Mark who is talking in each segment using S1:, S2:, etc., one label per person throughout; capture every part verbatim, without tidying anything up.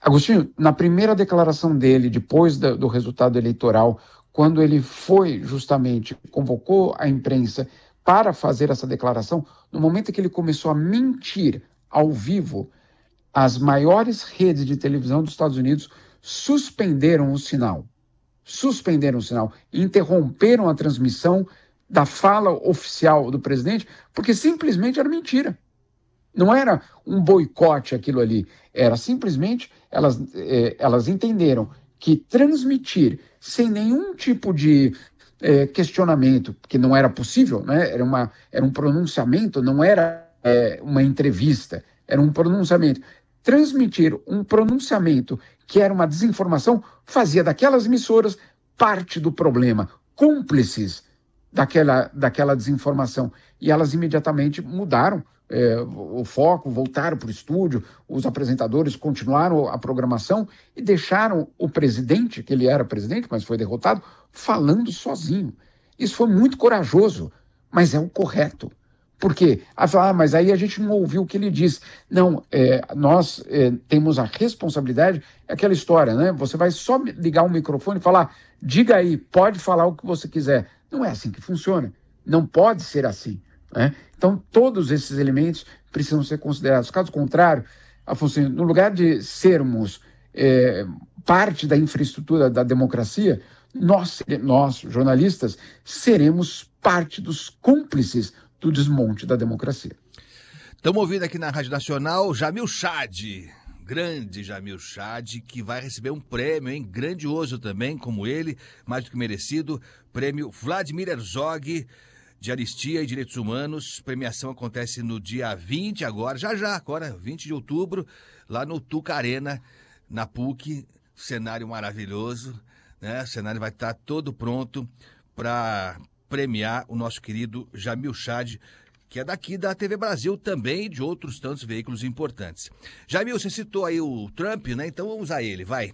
S1: Agostinho, na primeira declaração dele, depois da, do resultado eleitoral, quando ele foi justamente, convocou a imprensa para fazer essa declaração, no momento em que ele começou a mentir ao vivo, as maiores redes de televisão dos Estados Unidos suspenderam o sinal. Suspenderam o sinal, interromperam a transmissão da fala oficial do presidente, porque simplesmente era mentira. Não era um boicote aquilo ali, era simplesmente, elas, eh, elas entenderam que transmitir sem nenhum tipo de eh, questionamento, que não era possível, né? era, uma, era um pronunciamento, não era eh, uma entrevista, era um pronunciamento. Transmitir um pronunciamento que era uma desinformação fazia daquelas emissoras parte do problema, cúmplices daquela, daquela desinformação. E elas imediatamente mudaram É, o foco, voltaram para o estúdio, os apresentadores continuaram a programação e deixaram o presidente, que ele era presidente, mas foi derrotado, falando sozinho. Isso foi muito corajoso, mas é o correto. Por quê? Ah, mas aí a gente não ouviu o que ele disse. Não, é, nós é, temos a responsabilidade, é aquela história, né? Você vai só ligar um microfone e falar, diga aí, pode falar o que você quiser. Não é assim que funciona. Não pode ser assim. Né? Então, todos esses elementos precisam ser considerados. Caso contrário, Afonso, no lugar de sermos é, parte da infraestrutura da democracia, nós, nós, jornalistas, seremos parte dos cúmplices do desmonte da democracia.
S2: Estamos ouvindo aqui na Rádio Nacional Jamil Chad, grande Jamil Chad, que vai receber um prêmio, hein? Grandioso também, como ele, mais do que merecido, prêmio Vladimir Herzog, de Anistia e Direitos Humanos. Premiação acontece no dia vinte, agora, já já, agora, vinte de outubro, lá no Tuca Arena, na P U C, cenário maravilhoso, né? O cenário vai estar todo pronto para premiar o nosso querido Jamil Chad, que é daqui da T V Brasil também e de outros tantos veículos importantes. Jamil, você citou aí o Trump, né? Então vamos a ele, vai.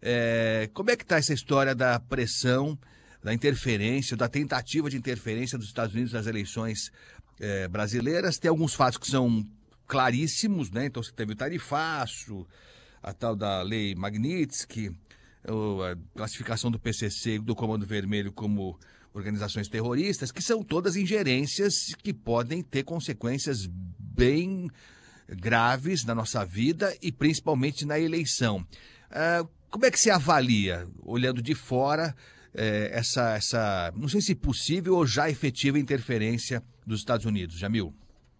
S2: É, como é que está essa história da pressão, da interferência, da tentativa de interferência dos Estados Unidos nas eleições eh, brasileiras? Tem alguns fatos que são claríssimos, né? Então você teve o tarifaço, a tal da lei Magnitsky, a classificação do P C C, do Comando Vermelho como organizações terroristas, que são todas ingerências que podem ter consequências bem graves na nossa vida e principalmente na eleição. Uh, como é que se avalia, olhando de fora, É, essa, essa, não sei se possível ou já efetiva interferência dos Estados Unidos? Jamil?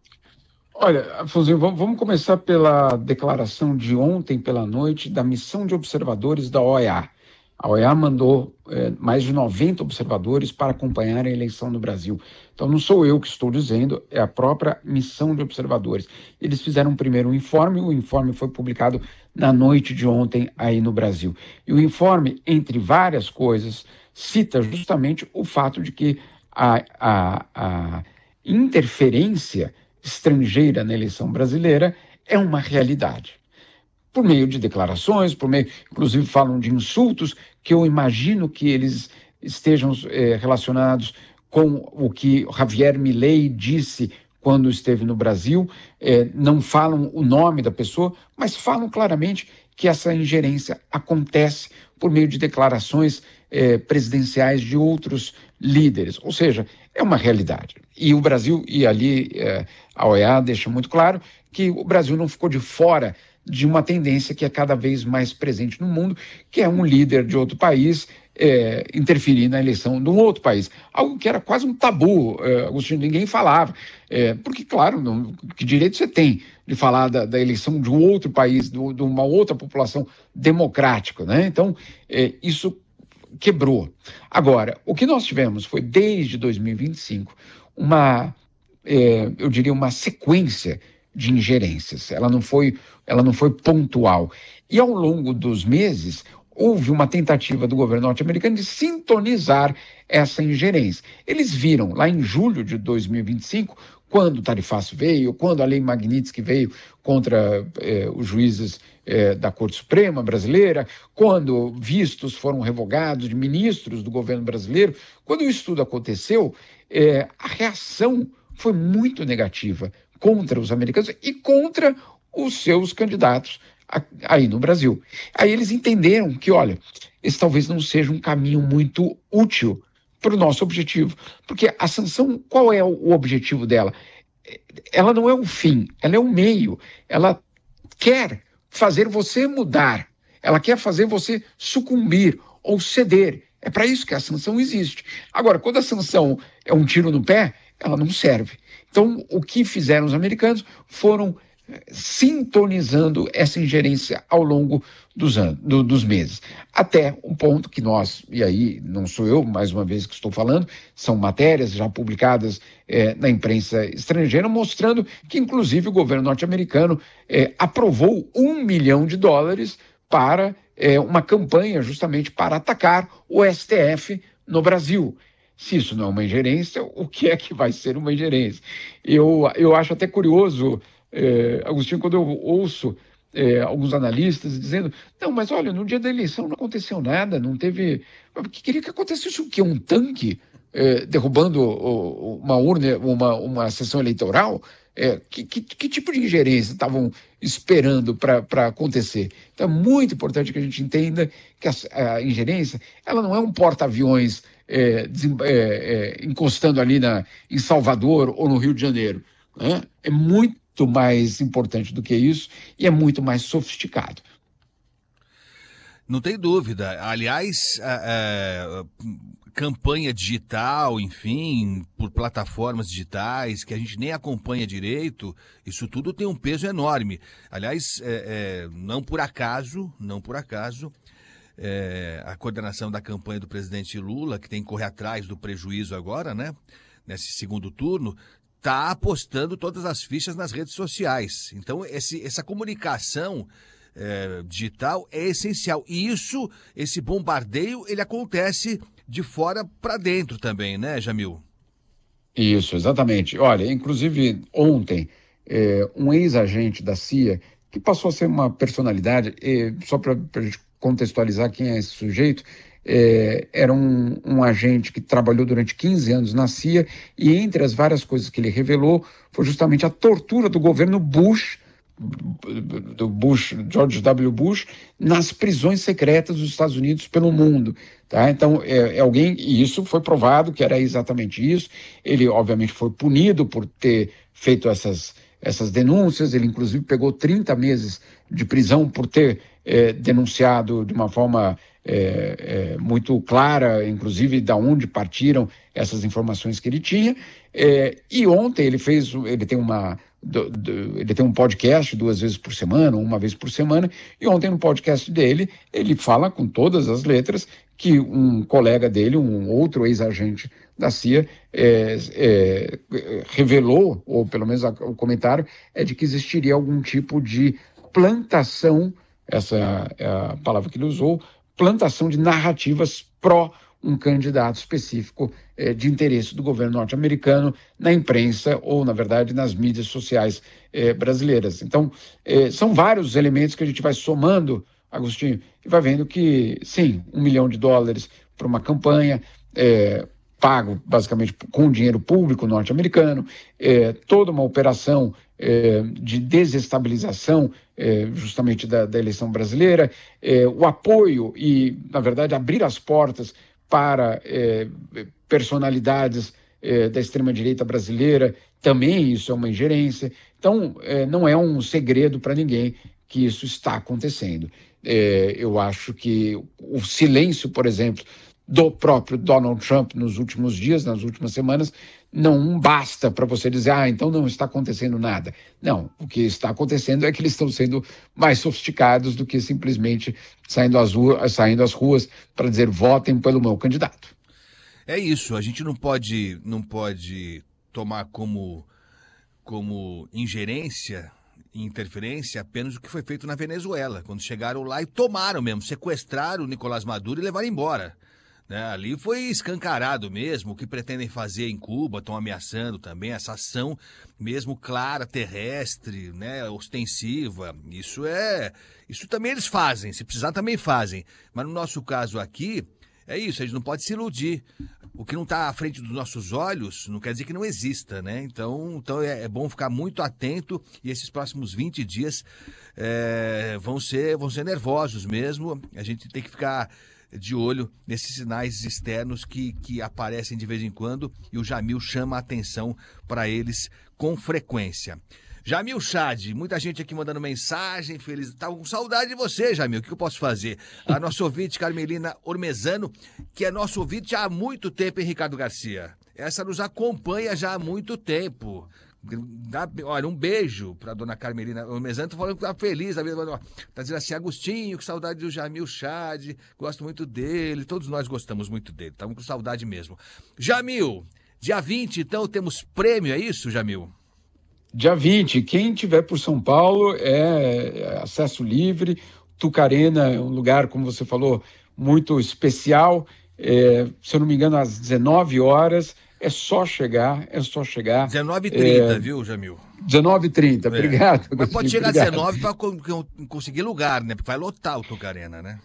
S1: Olha, Afonso, vamos começar pela declaração de ontem pela noite da missão de observadores da O E A. A O E A mandou é, mais de noventa observadores para acompanhar a eleição no Brasil. Então não sou eu que estou dizendo, é a própria missão de observadores. Eles fizeram primeiro um informe, o informe foi publicado na noite de ontem aí no Brasil. E o informe, entre várias coisas, cita justamente o fato de que a, a, a interferência estrangeira na eleição brasileira é uma realidade. Por meio de declarações, por meio, inclusive falam de insultos, que eu imagino que eles estejam é, relacionados com o que Javier Milei disse quando esteve no Brasil. É, não falam o nome da pessoa, mas falam claramente que essa ingerência acontece por meio de declarações é, presidenciais de outros líderes, ou seja, é uma realidade. E o Brasil, e ali é, a O E A deixa muito claro que o Brasil não ficou de fora de uma tendência que é cada vez mais presente no mundo, que é um líder de outro país é, interferir na eleição de um outro país. Algo que era quase um tabu, é, Agostinho, ninguém falava. É, porque, claro, não, que direito você tem de falar da, da eleição de um outro país, do, de uma outra população democrática, né? Então, é, isso quebrou. Agora, o que nós tivemos foi, desde dois mil e vinte e cinco, uma, é, eu diria, uma sequência de ingerências. Ela não foi, ela não foi pontual. E ao longo dos meses, houve uma tentativa do governo norte-americano de sintonizar essa ingerência. Eles viram, lá em julho de dois mil e vinte e cinco, quando o tarifaço veio, quando a lei Magnitsky veio contra eh, os juízes eh, da Corte Suprema brasileira, quando vistos foram revogados de ministros do governo brasileiro, quando isso tudo aconteceu, eh, a reação foi muito negativa contra os americanos e contra os seus candidatos aí no Brasil. Aí eles entenderam que, olha, esse talvez não seja um caminho muito útil para o nosso objetivo. Porque a sanção, qual é o objetivo dela? Ela não é um fim, ela é um meio. Ela quer fazer você mudar, ela quer fazer você sucumbir ou ceder. É para isso que a sanção existe. Agora, quando a sanção é um tiro no pé, ela não serve. Então, o que fizeram os americanos foram sintonizando essa ingerência ao longo dos anos, do, dos meses, até um ponto que nós, e aí não sou eu, mais uma vez que estou falando, são matérias já publicadas é, na imprensa estrangeira, mostrando que, inclusive, o governo norte-americano é, aprovou um milhão de dólares para é, uma campanha justamente para atacar o S T F no Brasil. Se isso não é uma ingerência, o que é que vai ser uma ingerência? Eu, eu acho até curioso, É, Agostinho, quando eu ouço é, alguns analistas dizendo, não, mas olha, no dia da eleição não aconteceu nada, não teve... Que queria que acontecesse o quê? Um tanque é, derrubando o, uma urna, uma, uma sessão eleitoral? É, que, que, que tipo de ingerência estavam esperando para acontecer? Então é muito importante que a gente entenda que a, a ingerência, ela não é um porta-aviões é, é, é, encostando ali na, em Salvador ou no Rio de Janeiro. Né? É muito muito mais importante do que isso e é muito mais sofisticado.
S2: Não tem dúvida. Aliás, a, a, a campanha digital, enfim, por plataformas digitais que a gente nem acompanha direito, isso tudo tem um peso enorme. Aliás, é, é, não por acaso, não por acaso, é, a coordenação da campanha do presidente Lula, que tem que correr atrás do prejuízo agora, né, nesse segundo turno, está apostando todas as fichas nas redes sociais. Então, esse, essa comunicação é, digital é essencial. E isso, esse bombardeio, ele acontece de fora para dentro também, né, Jamil?
S1: Isso, exatamente. Olha, inclusive ontem, é, um ex-agente da C I A, que passou a ser uma personalidade, é, só para a gente contextualizar quem é esse sujeito, É, era um, um agente que trabalhou durante quinze anos na C I A e entre as várias coisas que ele revelou foi justamente a tortura do governo Bush, do Bush, George W. Bush, nas prisões secretas dos Estados Unidos pelo mundo. Tá? Então, é, é alguém, e isso foi provado que era exatamente isso. Ele, obviamente, foi punido por ter feito essas, essas denúncias, ele, inclusive, pegou trinta meses de prisão por ter é, denunciado de uma forma É, é, muito clara, inclusive, de onde partiram essas informações que ele tinha. É, e ontem ele fez, ele tem uma, do, do, ele tem um podcast duas vezes por semana, uma vez por semana, e ontem no podcast dele, ele fala com todas as letras que um colega dele, um outro ex-agente da C I A, é, é, revelou, ou pelo menos o comentário, é de que existiria algum tipo de plantação, essa é a palavra que ele usou, plantação de narrativas pró um candidato específico eh, de interesse do governo norte-americano na imprensa ou, na verdade, nas mídias sociais eh, brasileiras. Então, eh, são vários elementos que a gente vai somando, Agostinho, e vai vendo que, sim, um milhão de dólares para uma campanha, eh, pago basicamente com dinheiro público norte-americano, eh, toda uma operação eh, de desestabilização eh, justamente da, da eleição brasileira, eh, o apoio e, na verdade, abrir as portas para eh, personalidades eh, da extrema-direita brasileira, também isso é uma ingerência. Então, eh, não é um segredo para ninguém que isso está acontecendo. Eh, eu acho que o silêncio, por exemplo, do próprio Donald Trump nos últimos dias, nas últimas semanas, não basta para você dizer, ah, então não está acontecendo nada. Não, o que está acontecendo é que eles estão sendo mais sofisticados do que simplesmente saindo às ruas, saindo às ruas para dizer, votem pelo meu candidato.
S2: É isso, a gente não pode, não pode tomar como, como ingerência e interferência apenas o que foi feito na Venezuela, quando chegaram lá e tomaram mesmo, sequestraram o Nicolás Maduro e levaram embora. Né? Ali foi escancarado mesmo o que pretendem fazer em Cuba, estão ameaçando também essa ação mesmo clara, terrestre, né, ostensiva. Isso é, isso também eles fazem, se precisar também fazem. Mas no nosso caso aqui, é isso, a gente não pode se iludir. o que não está à frente dos nossos olhos não quer dizer que não exista, né? Então, então é, é bom ficar muito atento e esses próximos vinte dias é, vão ser, vão ser nervosos mesmo. A gente tem que ficar de olho nesses sinais externos que, que aparecem de vez em quando e o Jamil chama a atenção para eles com frequência. Jamil Chad, muita gente aqui mandando mensagem, feliz. Estava com saudade de você, Jamil. O que eu posso fazer? A nossa ouvinte, Carmelina Ormezano, que é nosso ouvinte há muito tempo, hein, Ricardo Garcia? Essa nos acompanha já há muito tempo. Dá, olha, um beijo para dona Carmelina Ormezano. Tô falando que tá feliz. Tá dizendo assim, Agostinho, que saudade do Jamil Chad. Gosto muito dele. Todos nós gostamos muito dele. Estamos com saudade mesmo. Jamil, dia vinte, então, temos prêmio, é isso, Jamil?
S1: Dia vinte, quem tiver por São Paulo é acesso livre. Tucarena é um lugar, como você falou, muito especial. É, se eu não me engano, às dezenove horas. É só chegar, é só chegar.
S2: dezenove e trinta, é... viu, Jamil?
S1: dezenove e trinta, é. Obrigado.
S2: Mas pode chegar às dezenove para conseguir lugar, né? Porque vai lotar o Tucarena, né?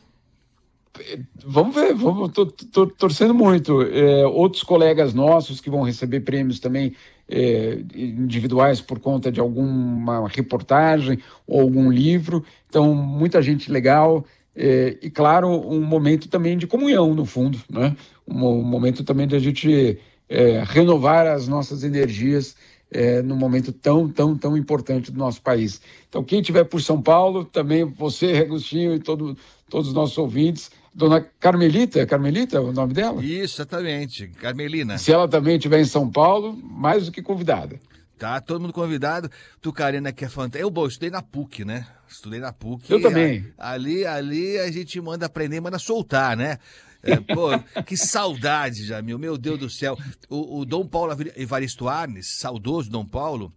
S1: Vamos ver, vamos, tô, tô torcendo muito. É, outros colegas nossos que vão receber prêmios também é, individuais por conta de alguma reportagem ou algum livro. Então, muita gente legal. É, e, claro, um momento também de comunhão, no fundo, né? Um, um momento também de a gente é, renovar as nossas energias é, num momento tão, tão, tão importante do nosso país. Então, quem estiver por São Paulo, também você, Agostinho, e todo, todos os nossos ouvintes, dona Carmelita, Carmelita é o nome dela?
S2: Isso, exatamente, Carmelina.
S1: Se ela também estiver em São Paulo, mais do que convidada.
S2: Tá, todo mundo convidado. Tucarena que é fantástico. Eu, bom, eu estudei na PUC, né? Estudei na PUC.
S1: Eu também.
S2: A, ali, ali a gente manda aprender, manda soltar, né? É, pô, que saudade, Jamil. Meu Deus do céu. O, o Dom Paulo Evaristo Arnes, saudoso Dom Paulo,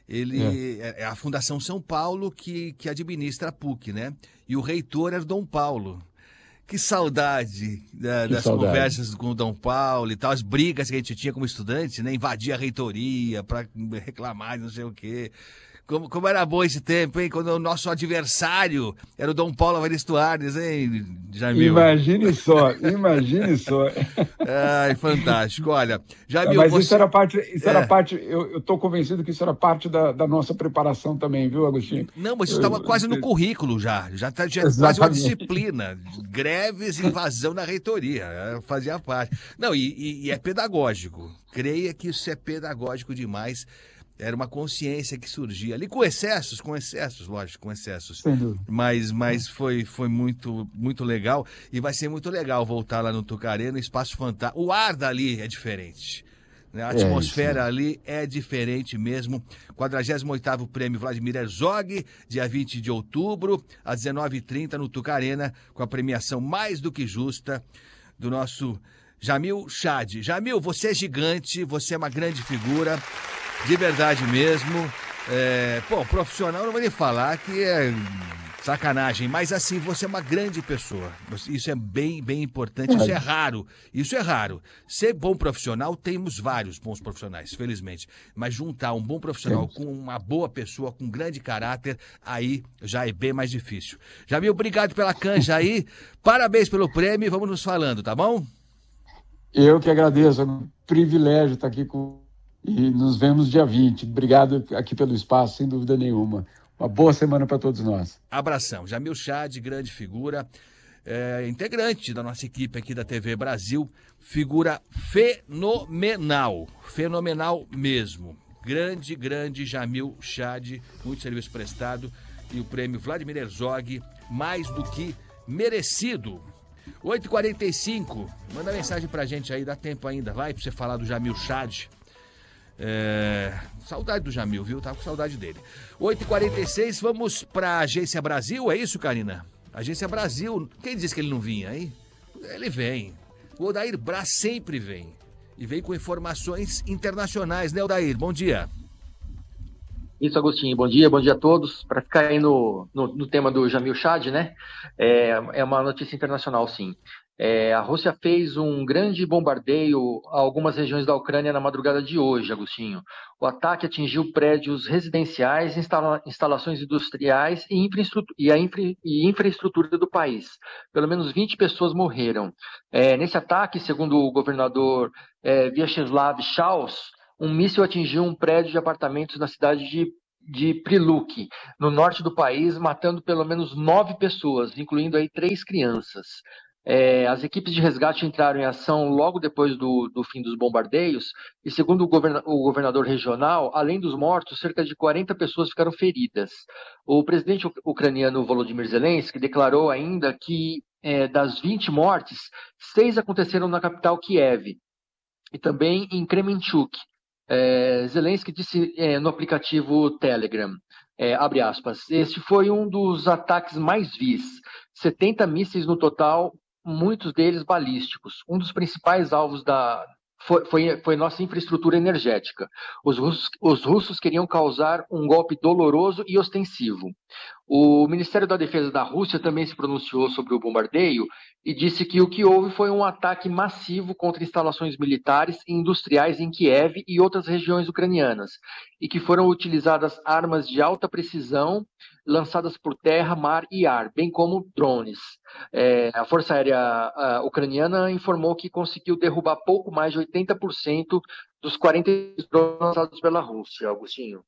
S2: ele é, é a Fundação São Paulo que, que administra a PUC, né? E o reitor era o Dom Paulo. Que saudade da, que das saudade. Conversas com o Dom Paulo e tal, as brigas que a gente tinha como estudante, né? Invadir a reitoria para reclamar, não sei o quê. Como, como era bom esse tempo, hein? Quando o nosso adversário era o Dom Paulo Evaristo Arnes, hein, Jamil?
S1: Imagine só, imagine só.
S2: Ai, fantástico. Olha, Jamil...
S1: Mas
S2: você...
S1: isso era parte, isso
S2: é.
S1: era parte eu estou convencido que isso era parte da, da nossa preparação também, viu, Agostinho?
S2: Não, mas isso estava quase no currículo já. Já está quase uma disciplina. Greves e invasão na reitoria. Fazia parte. Não, e, e, e é pedagógico. Creia que isso é pedagógico demais. Era uma consciência que surgia ali, com excessos, com excessos, lógico, com excessos.
S1: Sem dúvida.
S2: Mas, mas foi, foi muito, muito legal. E vai ser muito legal voltar lá no Tucarena, espaço fantástico. O ar dali é diferente. Né? A atmosfera é ali é diferente mesmo. quadragésimo oitavo Prêmio Vladimir Herzog, dia vinte de outubro, às dezenove e trinta, no Tucarena, com a premiação mais do que justa do nosso Jamil Chad. Jamil, você é gigante, você é uma grande figura. De verdade mesmo. É, pô, profissional não vou nem falar que é sacanagem, mas assim, você é uma grande pessoa. Isso é bem, bem importante, isso é raro. Isso é raro. Ser bom profissional, temos vários bons profissionais, felizmente. Mas juntar um bom profissional com uma boa pessoa, com grande caráter, aí já é bem mais difícil. Jamil, obrigado pela canja aí. Parabéns pelo prêmio e vamos nos falando, tá bom?
S1: Eu que agradeço. É um privilégio estar aqui com e nos vemos dia vinte. Obrigado aqui pelo espaço, sem dúvida nenhuma. Uma boa semana para todos nós.
S2: Abração. Jamil Chad, grande figura, é, integrante da nossa equipe aqui da T V Brasil. Figura fenomenal. Fenomenal mesmo. Grande, grande Jamil Chad. Muito serviço prestado. E o prêmio Vladimir Herzog, mais do que merecido. oito e quarenta e cinco. Manda mensagem pra gente aí, dá tempo ainda. Vai pra você falar do Jamil Chad. É... Saudade do Jamil, viu? Tava com saudade dele. oito e quarenta e seis, vamos pra Agência Brasil, é isso, Karina? Agência Brasil, quem disse que ele não vinha, hein? Ele vem. O Odair Braz sempre vem. E vem com informações internacionais, né, Odair? Bom dia.
S3: Isso, Agostinho. Bom dia, bom dia a todos. Para ficar aí no, no, no tema do Jamil Chad, né? É, é uma notícia internacional, sim. É, a Rússia fez um grande bombardeio a algumas regiões da Ucrânia na madrugada de hoje, Agostinho. O ataque atingiu prédios residenciais, instala, instalações industriais e, infraestrutura, e a infra, e infraestrutura do país. Pelo menos vinte pessoas morreram. É, nesse ataque, segundo o governador é, Vyacheslav Shalaus, um míssil atingiu um prédio de apartamentos na cidade de de Priluk, no norte do país, matando pelo menos nove pessoas, incluindo aí três crianças. É, as equipes de resgate entraram em ação logo depois do, do fim dos bombardeios e, segundo o, governa, o governador regional, além dos mortos, cerca de quarenta pessoas ficaram feridas. O presidente ucraniano Volodymyr Zelensky declarou ainda que é, das vinte mortes, seis aconteceram na capital Kiev e também em Kremenchuk. É, Zelensky disse é, no aplicativo Telegram, é, abre aspas, este foi um dos ataques mais vis, setenta mísseis no total, muitos deles balísticos. Um dos principais alvos da, foi, foi, foi nossa infraestrutura energética. Os russos, os russos queriam causar um golpe doloroso e ostensivo. O Ministério da Defesa da Rússia também se pronunciou sobre o bombardeio e disse que o que houve foi um ataque massivo contra instalações militares e industriais em Kiev e outras regiões ucranianas, e que foram utilizadas armas de alta precisão lançadas por terra, mar e ar, bem como drones. É, a Força Aérea a, ucraniana informou que conseguiu derrubar pouco mais de oitenta por cento dos quarenta drones lançados pela Rússia, Agostinho.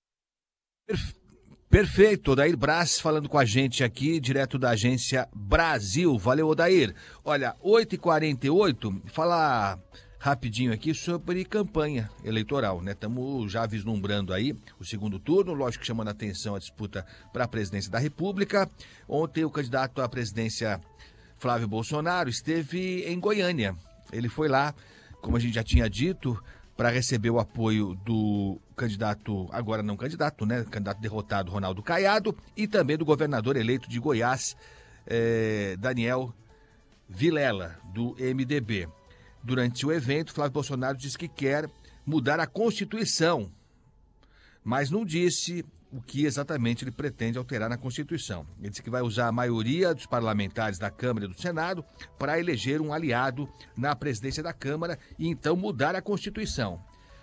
S2: Perfeito, Odair Braz falando com a gente aqui, direto da Agência Brasil. Valeu, Odair. Olha, oito e quarenta e oito, falar rapidinho aqui sobre campanha eleitoral, né? Estamos já vislumbrando aí o segundo turno, lógico que chamando a atenção a disputa para a presidência da República. Ontem o candidato à presidência, Flávio Bolsonaro, esteve em Goiânia. Ele foi lá, como a gente já tinha dito, para receber o apoio do candidato, agora não candidato, né? Candidato derrotado, Ronaldo Caiado, e também do governador eleito de Goiás, eh, Daniel Vilela, do M D B. Durante o evento, Flávio Bolsonaro disse que quer mudar a Constituição, mas não disse o que exatamente ele pretende alterar na Constituição. Ele disse que vai usar a maioria dos parlamentares da Câmara e do Senado para eleger um aliado na presidência da Câmara e então mudar a Constituição.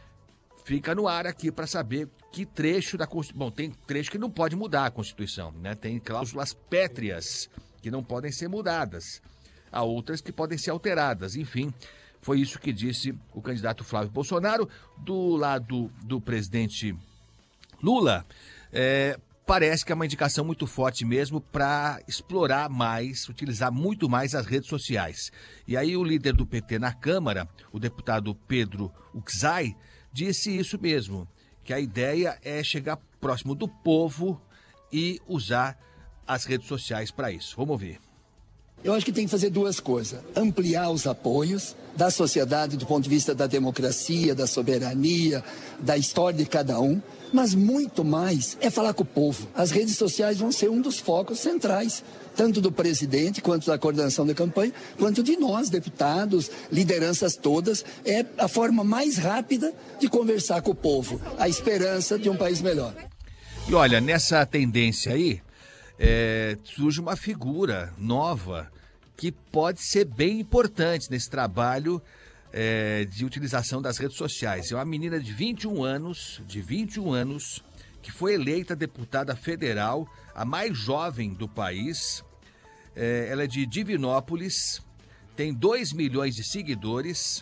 S2: Fica no ar aqui para saber que trecho da Constituição... Bom, tem trecho que não pode mudar a Constituição, né? Tem cláusulas pétreas que não podem ser mudadas. Há outras que podem ser alteradas. Enfim, foi isso que disse o candidato Flávio Bolsonaro. Do lado do presidente Lula, é, parece que é uma indicação muito forte mesmo para explorar mais, utilizar muito mais as redes sociais. E aí o líder do P T na Câmara, o deputado Pedro Uczai, disse isso mesmo, que a ideia é chegar próximo do povo e usar as redes sociais para isso. Vamos ouvir.
S4: Eu acho que tem que fazer duas coisas. Ampliar os apoios da sociedade do ponto de vista da democracia, da soberania, da história de cada um. Mas muito mais é falar com o povo. As redes sociais vão ser um dos focos centrais, tanto do presidente, quanto da coordenação da campanha, quanto de nós, deputados, lideranças todas. É a forma mais rápida de conversar com o povo. A esperança de um país melhor.
S2: E olha, nessa tendência aí, É, surge uma figura nova que pode ser bem importante nesse trabalho é, de utilização das redes sociais. É uma menina de vinte e um anos, de vinte e um anos, que foi eleita deputada federal, a mais jovem do país. É, ela é de Divinópolis, tem dois milhões de seguidores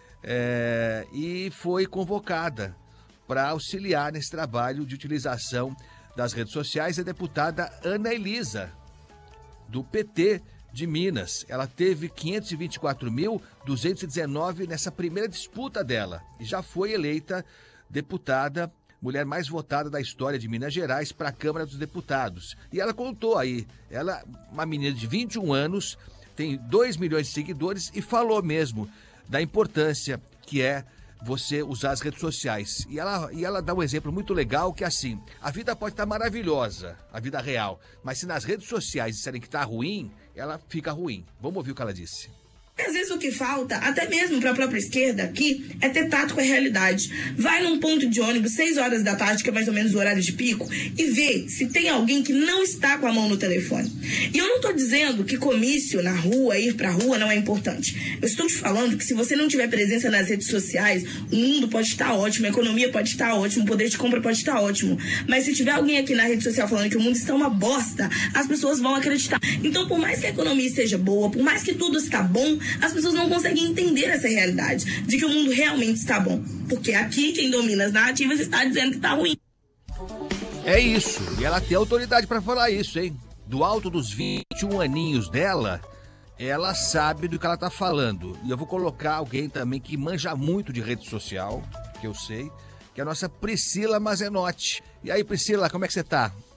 S2: é, e foi convocada para auxiliar nesse trabalho de utilização das redes sociais, a deputada Ana Elisa, do P T de Minas. Ela teve quinhentos e vinte e quatro mil duzentos e dezenove nessa primeira disputa dela e já foi eleita deputada, mulher mais votada da história de Minas Gerais para a Câmara dos Deputados. E ela contou aí, ela, uma menina de vinte e um anos, tem dois milhões de seguidores e falou mesmo da importância que é você usar as redes sociais. E ela, e ela dá um exemplo muito legal que é assim, a vida pode estar maravilhosa, a vida real, mas se nas redes sociais disserem que está ruim, ela fica ruim. Vamos ouvir o que ela disse.
S5: às vezes o que falta, até mesmo para a própria esquerda aqui, é ter tato com a realidade. Vai num ponto de ônibus, seis horas da tarde, que é mais ou menos o horário de pico, e vê se tem alguém que não está com a mão no telefone. E eu não estou dizendo que comício na rua, ir para a rua, não é importante. Eu estou te falando que se você não tiver presença nas redes sociais, o mundo pode estar ótimo, a economia pode estar ótimo, o poder de compra pode estar ótimo. Mas se tiver alguém aqui na rede social falando que o mundo está uma bosta, as pessoas vão acreditar. Então, por mais que a economia esteja boa, por mais que tudo está bom, as pessoas não conseguem entender essa realidade, de que o mundo realmente está bom. Porque aqui, quem domina as narrativas está dizendo que está ruim.
S2: É isso, e ela tem autoridade para falar isso, hein? Do alto dos vinte e um aninhos dela, ela sabe do que ela está falando. E eu vou colocar alguém também que manja muito de rede social, que eu sei, que é a nossa Priscila Mazenotti. E aí, Priscila, como é que você tá?